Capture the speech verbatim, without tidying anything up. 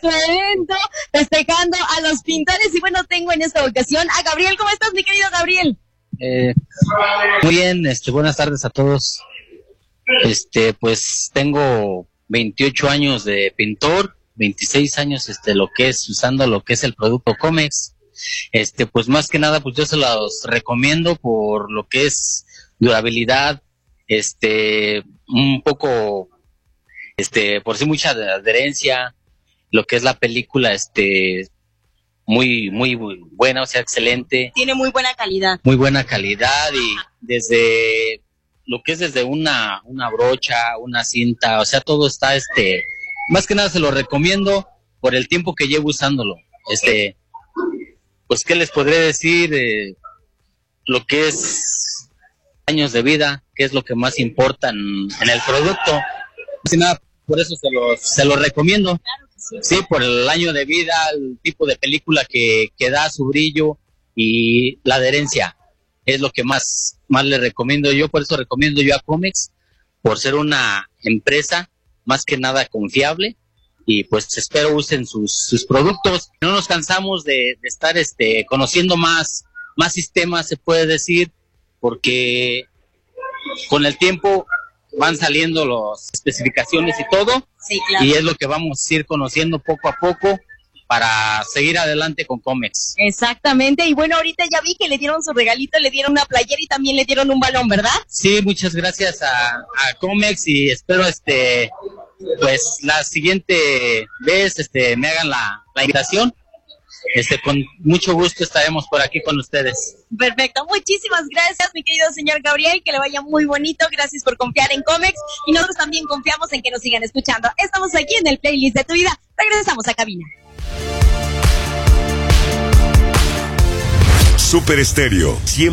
su evento, festejando a los pintores. Y bueno, tengo en esta ocasión a Gabriel. ¿Cómo estás, mi querido Gabriel? Eh, muy bien, este, buenas tardes a todos. Este, pues tengo veintiocho años de pintor, veintiséis años, este, lo que es, usando lo que es el producto Comex. Este, pues más que nada, pues yo se los recomiendo por lo que es durabilidad, este, un poco, este, por sí mucha adherencia, lo que es la película, este, muy, muy, muy buena, o sea, excelente. Tiene muy buena calidad. Muy buena calidad y desde lo que es desde una, una brocha, una cinta, o sea, todo está, este, más que nada se lo recomiendo por el tiempo que llevo usándolo. Este, pues, ¿qué les podré decir? Eh, lo que es años de vida, que es lo que más importa en, en el producto. Más que nada, por eso se lo, se lo recomiendo. Sí, por el año de vida, el tipo de película que, que da su brillo y la adherencia es lo que más, más le recomiendo yo. Por eso recomiendo yo a Comex, por ser una empresa más que nada confiable, y pues espero usen sus, sus productos. No nos cansamos de, de estar este, conociendo más, más sistemas, se puede decir, porque con el tiempo van saliendo las especificaciones y todo. Sí, claro. Y es lo que vamos a ir conociendo poco a poco para seguir adelante con Comex. Exactamente, y bueno, ahorita ya vi que le dieron su regalito, le dieron una playera y también le dieron un balón, ¿verdad? Sí, muchas gracias a, a Comex y espero este pues la siguiente vez este me hagan la, la invitación. Este, con mucho gusto estaremos por aquí con ustedes. Perfecto, muchísimas gracias, mi querido señor Gabriel, que le vaya muy bonito, gracias por confiar en Comex, y nosotros también confiamos en que nos sigan escuchando. Estamos aquí en el playlist de tu vida, regresamos a cabina. Super Estéreo,